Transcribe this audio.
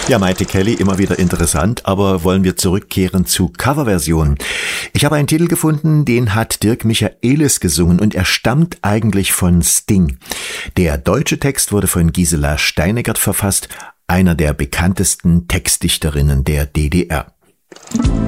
Ja, Maite Kelly, immer wieder interessant, aber wollen wir zurückkehren zu Coverversionen. Ich habe einen Titel gefunden, den hat Dirk Michaelis gesungen und er stammt eigentlich von Sting. Der deutsche Text wurde von Gisela Steingart verfasst, einer der bekanntesten Textdichterinnen der DDR.